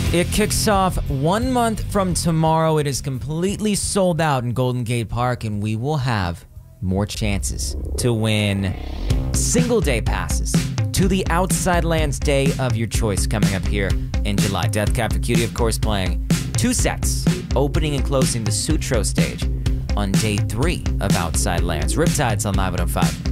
It kicks off 1 month from tomorrow. It is completely sold out in Golden Gate Park, and we will have more chances to win single day passes to the Outside Lands Day of your choice coming up here in July. Death Cab for Cutie, of course, playing 2 sets, opening and closing the Sutro stage on day 3 of Outside Lands. Riptides on Live 105.